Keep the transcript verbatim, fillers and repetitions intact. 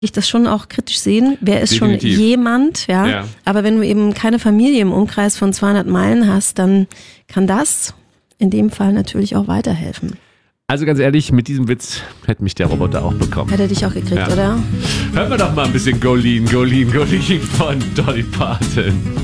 ich das schon auch kritisch sehen. Wer ist Definitiv. schon jemand, ja? Ja. Aber wenn du eben keine Familie im Umkreis von zweihundert Meilen hast, dann kann das in dem Fall natürlich auch weiterhelfen. Also ganz ehrlich, mit diesem Witz hätte mich der Roboter auch bekommen. Hätte er dich auch gekriegt, Ja. oder? Hören wir doch mal ein bisschen Go Lean, Go Lean, Go Lean von Dolly Parton.